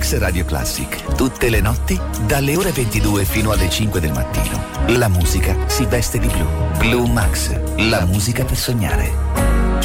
Max Radio Classic. Tutte le notti, dalle ore 22 fino alle 5 del mattino. La musica si veste di blu. Blue Max, la musica per sognare.